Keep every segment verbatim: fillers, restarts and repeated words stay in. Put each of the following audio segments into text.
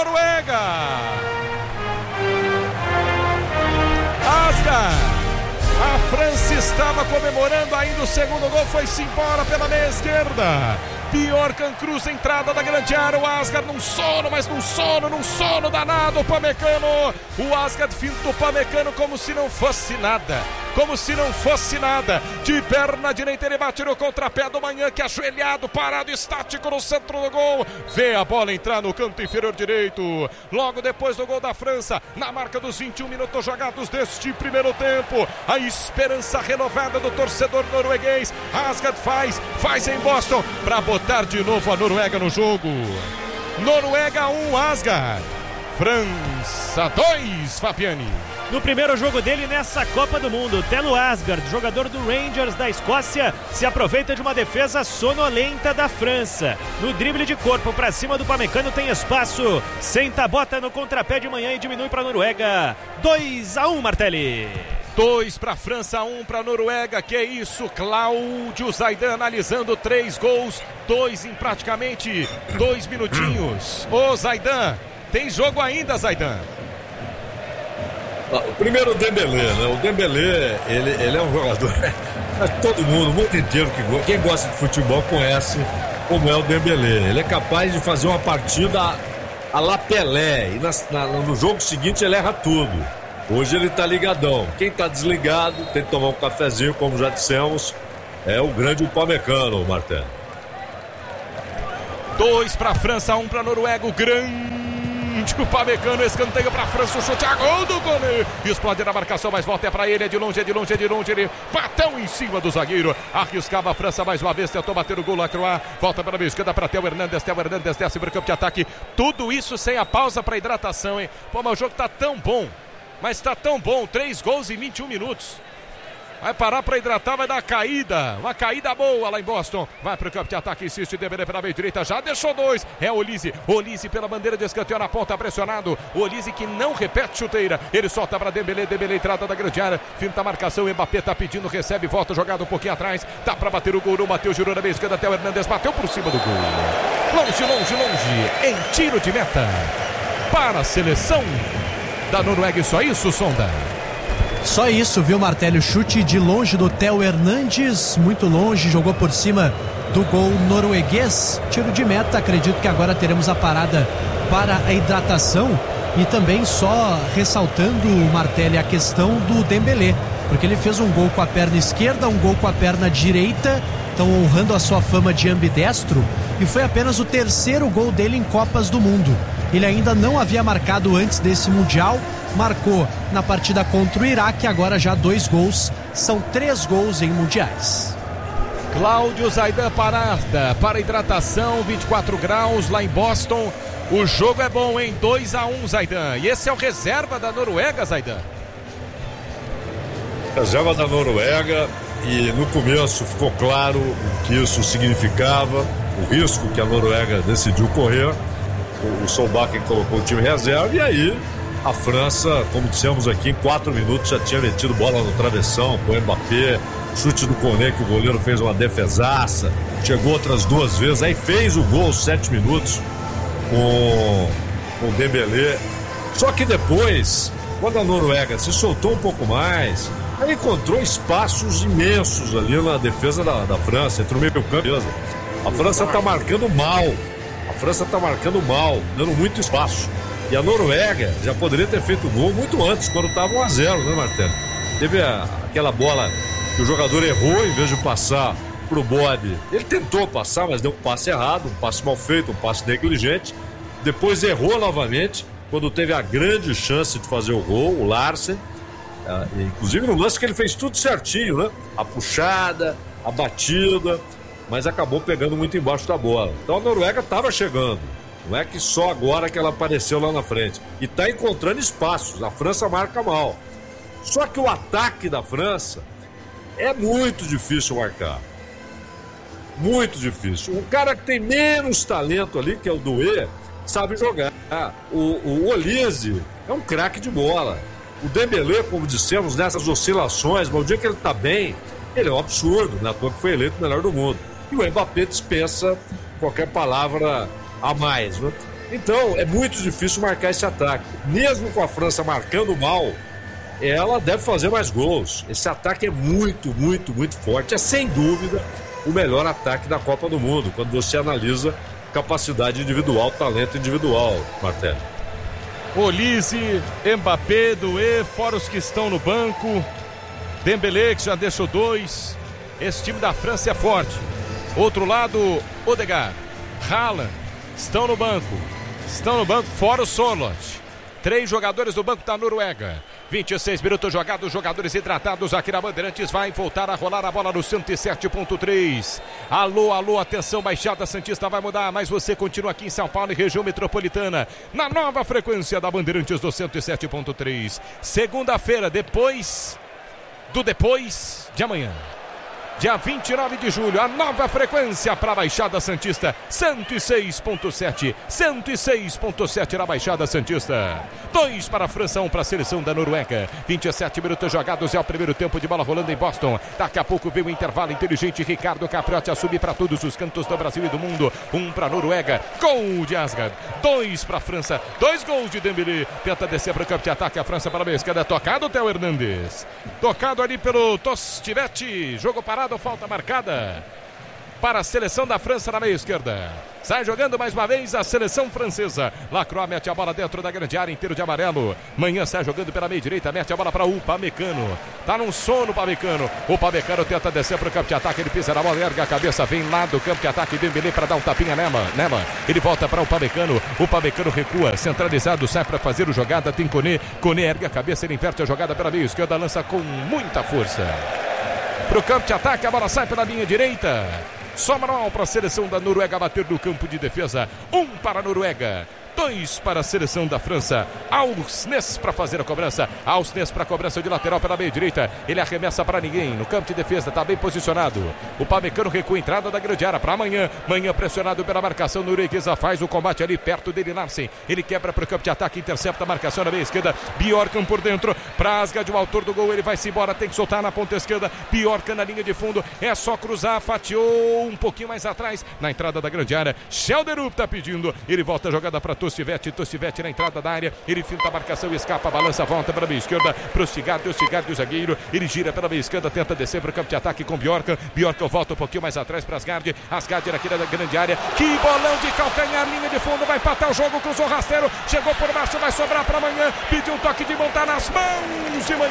Noruega. Asgard. A França estava comemorando ainda o segundo gol, foi-se embora pela meia esquerda. Bjorkan cruza a entrada da grande área, o Asgard num sono, mas num sono, num sono danado, o Pamecano. O Asgard finta o Pamecano como se não fosse nada, como se não fosse nada. De perna direita ele bate no contrapé do Manhã, que ajoelhado, parado, estático no centro do gol. Vê a bola entrar no canto inferior direito. Logo depois do gol da França, na marca dos vinte e um minutos jogados deste primeiro tempo, a esperança renovada do torcedor norueguês. Asgard faz, faz em Boston, para botar de novo a Noruega no jogo. Noruega um, Asgard. França dois, Fabiani. No primeiro jogo dele nessa Copa do Mundo, Telo Asgard, jogador do Rangers da Escócia, se aproveita de uma defesa sonolenta da França. No drible de corpo para cima do Pamecano tem espaço, senta a bota no contrapé de Manhã e diminui para a Noruega. dois a um, Martelli. dois para a França, um para a Noruega. Que é isso, Cláudio Zaidan analisando três gols, dois em praticamente dois minutinhos. Ô Zaidan, tem jogo ainda, Zaidan? O primeiro o Dembélé, né? O Dembélé, ele, ele é um jogador, todo mundo, o mundo inteiro, que, quem gosta de futebol conhece como é o Dembélé. Ele é capaz de fazer uma partida a la Pelé, e na, na, no jogo seguinte ele erra tudo. Hoje ele tá ligadão. Quem tá desligado tem que tomar um cafezinho, como já dissemos, é o grande Upamecano, Martelo. Dois para a França, um para a Noruega, o grande Upamecano, escanteio para a França, o chute a gol do goleiro, explode na marcação, mas volta é para ele, é de longe, é de longe, é de longe, ele bateu em cima do zagueiro, arriscava a França mais uma vez, tentou bater o gol, Lacroix, volta para a esquerda para Theo Hernandes, Theo Hernandes desce para o campo de ataque, tudo isso sem a pausa para hidratação, hein? Pô, mas o jogo tá tão bom, mas tá tão bom, três gols em vinte e um minutos. Vai parar para hidratar, vai dar uma caída, uma caída boa lá em Boston. Vai para o campo de ataque, insiste, Dembélé pela meia direita, já deixou dois. É o Olise, Olise pela bandeira de escanteio na ponta, pressionado. Olise que não repete chuteira, ele solta para Dembélé, Dembélé entrada da grande área, finta a marcação, Mbappé tá pedindo, recebe, volta, jogado um pouquinho atrás, dá para bater o gol, não bateu, girou na meia esquerda, até o Hernandes bateu por cima do gol. Longe, longe, longe, em tiro de meta para a seleção da Noruega, e só isso, Sonda. Só isso, viu, Martelli? Chute de longe do Theo Hernandes, muito longe, jogou por cima do gol norueguês. Tiro de meta, acredito que agora teremos a parada para a hidratação. E também só ressaltando, Martelli, a questão do Dembélé, porque ele fez um gol com a perna esquerda, um gol com a perna direita, então honrando a sua fama de ambidestro, e foi apenas o terceiro gol dele em Copas do Mundo. Ele ainda não havia marcado antes desse Mundial, marcou na partida contra o Iraque, agora já dois gols, são três gols em mundiais. Cláudio Zaidan parada para hidratação, vinte e quatro graus lá em Boston. O jogo é bom, hein? dois a um, Zaidan. E esse é o reserva da Noruega, Zaidan. Reserva da Noruega, e no começo ficou claro o que isso significava, o risco que a Noruega decidiu correr. O Solbakken colocou o time reserva, e aí a França, como dissemos aqui, em quatro minutos já tinha metido bola no travessão com o Mbappé, chute do Koné, que o goleiro fez uma defesaça, chegou outras duas vezes, aí fez o gol aos sete minutos com, com o Dembélé. Só que depois, quando a Noruega se soltou um pouco mais, aí encontrou espaços imensos ali na defesa da, da França, entre o meio campo. A França está marcando mal. A França está marcando mal, dando muito espaço. E a Noruega já poderia ter feito o gol muito antes, quando estava um a zero, né, Martelo? Teve a, aquela bola que o jogador errou, em vez de passar pro Bode. Ele tentou passar, mas deu um passe errado, um passe mal feito, um passe negligente. Depois errou novamente, quando teve a grande chance de fazer o gol, o Larsen. Ah, inclusive no lance que ele fez tudo certinho, né? A puxada, a batida, mas acabou pegando muito embaixo da bola. Então a Noruega estava chegando, não é que só agora que ela apareceu lá na frente, e está encontrando espaços. A França marca mal, só que o ataque da França é muito difícil marcar, muito difícil. O cara que tem menos talento ali, que é o Doué, sabe jogar. O, o Olise é um craque de bola. O Dembélé, como dissemos, nessas oscilações, mas o dia que ele está bem, ele é um absurdo, né? À toa que foi eleito o melhor do mundo. E o Mbappé dispensa qualquer palavra a mais, né? Então, é muito difícil marcar esse ataque. Mesmo com a França marcando mal, ela deve fazer mais gols. Esse ataque é muito, muito, muito forte. É, sem dúvida, o melhor ataque da Copa do Mundo, quando você analisa capacidade individual, talento individual, Martelli. Olise, Mbappé, Doué, fora os que estão no banco. Dembélé, que já deixou dois. Esse time da França é forte. Outro lado, Odegaard, Haaland, estão no banco. Estão no banco, fora o Solot. Três jogadores do banco da Noruega. vinte e seis minutos jogados, jogadores hidratados aqui na Bandeirantes. Vai voltar a rolar a bola no cento e sete ponto três. Alô, alô, atenção, Baixada Santista vai mudar, mas você continua aqui em São Paulo e região metropolitana, na nova frequência da Bandeirantes do cento e sete ponto três. Segunda-feira, depois do depois de amanhã. Dia vinte e nove de julho, a nova frequência para a Baixada Santista, cento e seis ponto sete, cento e seis ponto sete na Baixada Santista. Dois para a França, um para a seleção da Noruega. vinte e sete minutos jogados, é o primeiro tempo de bola rolando em Boston. Daqui a pouco vem o intervalo inteligente, Ricardo Capriotti a subir para todos os cantos do Brasil e do mundo. Um para a Noruega, gol de Asgard. Dois para a França, dois gols de Dembélé. Tenta descer para o campo de ataque, a França para a esquerda, tocado o Theo Hernandes. Tocado ali pelo Tostivete, jogo parado. Falta marcada para a seleção da França na meia esquerda. Sai jogando mais uma vez a seleção francesa. Lacroix mete a bola dentro da grande área, inteiro de amarelo. Manhã sai jogando pela meia direita, mete a bola para o Upamecano. Tá num sono o Upamecano. O Upamecano tenta descer para o campo de ataque, ele pisa na bola, ergue a cabeça, vem lá do campo de ataque, Dembélé para dar um tapinha nela, nela. Ele volta para o Upamecano. O Upamecano recua, centralizado, sai para fazer o jogada, tem Koné. Koné ergue a cabeça, ele inverte a jogada pela meia esquerda, lança com muita força para o campo de ataque, a bola sai pela linha direita. Só manual para a seleção da Noruega bater no campo de defesa. Um para a Noruega, dois para a seleção da França. Ausnes para fazer a cobrança. Ausnes para a cobrança de lateral pela meia direita. Ele arremessa para ninguém. No campo de defesa está bem posicionado. O Upamecano recua, entrada da grande área para amanhã. Manhã pressionado pela marcação norueguesa. Faz o combate ali perto dele, Larsen. Ele quebra para o campo de ataque, intercepta a marcação na meia esquerda. Bjorkan por dentro. Para Asgard, o autor do gol. Ele vai se embora, tem que soltar na ponta esquerda. Bjorkan na linha de fundo. É só cruzar. Fatiou um pouquinho mais atrás. Na entrada da grande área. Schelderup está pedindo. Ele volta a jogada para Tostivete, Tostivete na entrada da área, ele finta a marcação, escapa, balança, volta para a meia esquerda, para o Stigardi, o Stigardi, o zagueiro, ele gira pela meia esquerda, tenta descer para o campo de ataque com Bjorkan, Bjorkan volta um pouquinho mais atrás para Asgard, Asgard aqui na grande área, que bolão de calcanhar, linha de fundo, vai empatar o jogo, cruzou rasteiro, chegou por baixo, vai sobrar para amanhã, pediu um toque de montar nas mãos de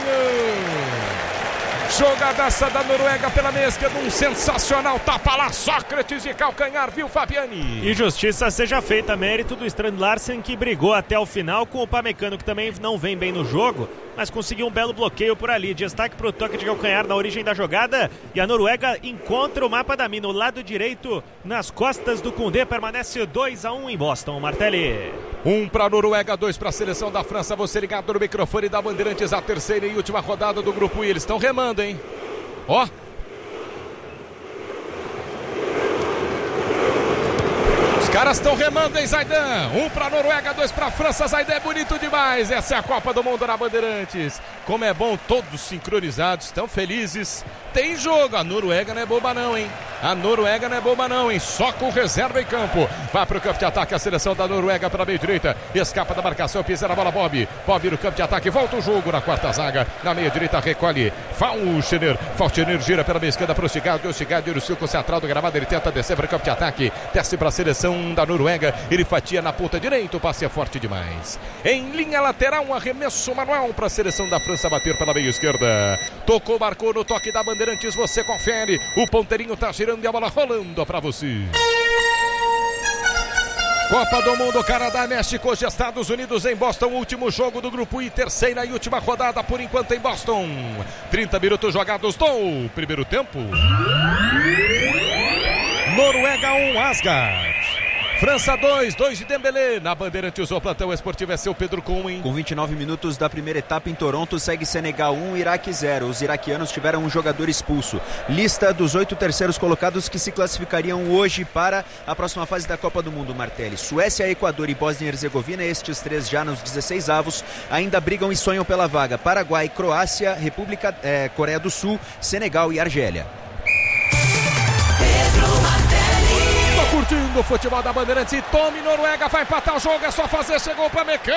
manhã. Jogadaça da Noruega pela meia esquerda, um sensacional tapa lá, Sócrates de calcanhar, viu, Fabiani? E justiça seja feita, mérito do Strand Larsen, que brigou até o final com o Upamecano, que também não vem bem no jogo, mas conseguiu um belo bloqueio por ali. Destaque para o toque de calcanhar na origem da jogada, e a Noruega encontra o mapa da mina, o lado direito nas costas do Koundé, permanece dois a um em Boston, Martelli. Um para a Noruega, dois para a seleção da França. Você ligado no microfone da Bandeirantes, a terceira e última rodada do grupo I. Eles estão remando, hein? Ó. Os caras estão remando, hein, Zaidan? Um para a Noruega, dois para a França. Zaidan, é bonito demais. Essa é a Copa do Mundo na Bandeirantes. Como é bom, todos sincronizados, estão felizes. Tem jogo, a Noruega não é boba não, hein? A Noruega não é boba não, hein? Só com reserva em campo. Vai pro campo de ataque a seleção da Noruega pela meia direita. Escapa da marcação, pisa na bola, Bob. Bob no campo de ataque, volta o jogo na quarta zaga. Na meia direita recolhe Faulkner. Faulkner gira pela meia esquerda pro Stigardi. O Stigardi no círculo central do gramado, ele tenta descer para o campo de ataque. Desce para a seleção da Noruega. Ele fatia na ponta direita, o passe é forte demais. Em linha lateral, um arremesso manual para a seleção da França bater pela meia esquerda. Tocou, marcou no toque da Bandeirantes, você confere. O ponteirinho tá girando e a bola rolando para você. Copa do Mundo, Canadá, México, hoje Estados Unidos em Boston, último jogo do grupo I, terceira e última rodada por enquanto em Boston. trinta minutos jogados do primeiro tempo. Noruega um, Asgard. França dois, dois de Dembélé. Na Bandeirantes, o plantão esportivo é seu, Pedro Cunha. Com vinte e nove minutos da primeira etapa em Toronto, segue Senegal um, Iraque zero. Os iraquianos tiveram um jogador expulso. Lista dos oito terceiros colocados que se classificariam hoje para a próxima fase da Copa do Mundo, Martelli. Suécia, Equador e Bósnia e Herzegovina, estes três já nos dezesseis avos, ainda brigam e sonham pela vaga. Paraguai, Croácia, República, eh, Coreia do Sul, Senegal e Argélia. curtindo o futebol da Bandeirantes. E tome, Noruega, vai empatar o jogo, é só fazer, chegou o Pamecano,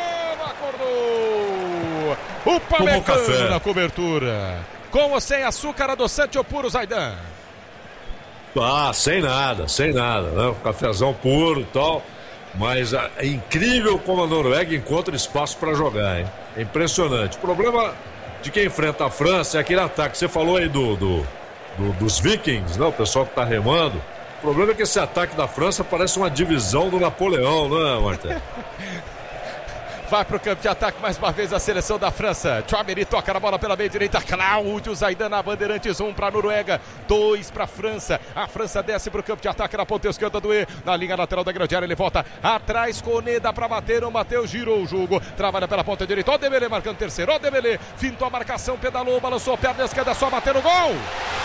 acordou. O Pamecano na cobertura. Com ou sem açúcar, adoçante ou puro, Zaidan? Ah, sem nada, sem nada, né? Um cafezão puro e tal. Mas é incrível como a Noruega encontra espaço para jogar, hein? É impressionante. O problema de quem enfrenta a França é aquele ataque. Você falou aí do, do, do dos Vikings, né? O pessoal que tá remando. O problema é que esse ataque da França parece uma divisão do Napoleão, né, Martel? Vai pro campo de ataque mais uma vez a seleção da França. Chouameni toca na bola pela meia direita. Cláudio Zaidan na Bandeirantes. Um para Noruega, dois para França. A França desce pro campo de ataque na ponta esquerda do E. Na linha lateral da grande área ele volta atrás. Coneda para bater. Não bateu, girou o jogo. Trabalha pela ponta direita. O Dembélé marcando terceiro. O Dembélé fintou a marcação, pedalou, balançou a perna esquerda, só bater no gol.